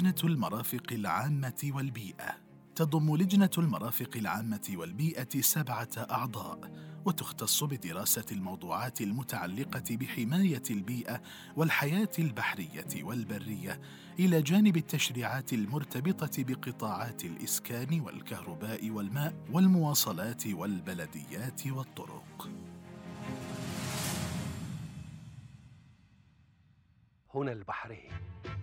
لجنة المرافق العامة والبيئة. تضم لجنة المرافق العامة والبيئة 7 أعضاء، وتختص بدراسة الموضوعات المتعلقة بحماية البيئة والحياة البحرية والبرية، إلى جانب التشريعات المرتبطة بقطاعات الإسكان والكهرباء والماء والمواصلات والبلديات والطرق. هنا البحرية.